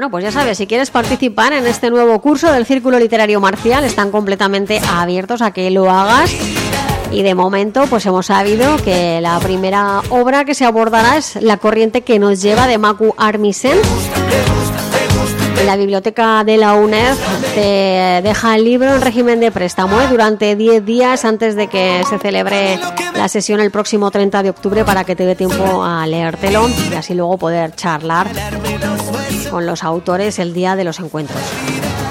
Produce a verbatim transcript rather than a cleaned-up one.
Bueno, pues ya sabes, si quieres participar en este nuevo curso del Círculo Literario Marcial, están completamente abiertos a que lo hagas. Y de momento, pues hemos sabido que la primera obra que se abordará es La corriente que nos lleva, de Macu Armisen. En la biblioteca de la UNED te deja el libro en régimen de préstamo, ¿eh? durante diez días antes de que se celebre la sesión el próximo treinta de octubre, para que te dé tiempo a leértelo y así luego poder charlar con los autores el día de los encuentros.